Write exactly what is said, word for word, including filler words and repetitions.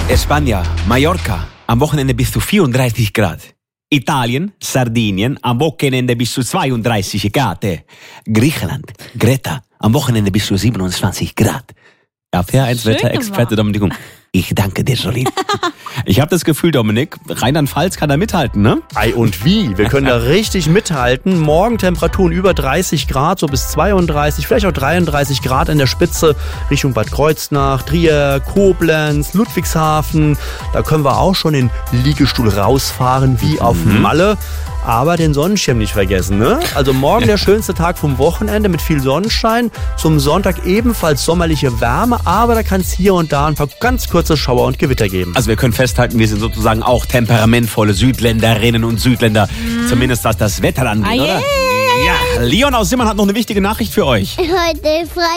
Spanien, Mallorca, am Wochenende bis zu vierunddreißig Grad. Italien, Sardinien, am Wochenende bis zu zweiunddreißig Grad. Griechenland, Greta, am Wochenende bis zu siebenundzwanzig Grad. Ja, F eins Wetterexperte Dominik Humm. Ich danke dir, Jolien. Ich habe das Gefühl, Dominik, Rheinland-Pfalz kann da mithalten, ne? Ei und wie? Wir können da richtig mithalten. Morgen Temperaturen über dreißig Grad, so bis zweiunddreißig, vielleicht auch dreiunddreißig Grad in der Spitze Richtung Bad Kreuznach, Trier, Koblenz, Ludwigshafen. Da können wir auch schon den Liegestuhl rausfahren wie auf Mhm. Malle. Aber den Sonnenschirm nicht vergessen, ne? Also morgen der schönste Tag vom Wochenende mit viel Sonnenschein. Zum Sonntag ebenfalls sommerliche Wärme, aber da kann es hier und da ein paar ganz kurze Schauer und Gewitter geben. Also wir können festhalten, wir sind sozusagen auch temperamentvolle Südländerinnen und Südländer. Mhm. Zumindest was das Wetter angeht, Ah, oder? yeah. Ja, Leon aus Simmern hat noch eine wichtige Nachricht für euch. Heute frei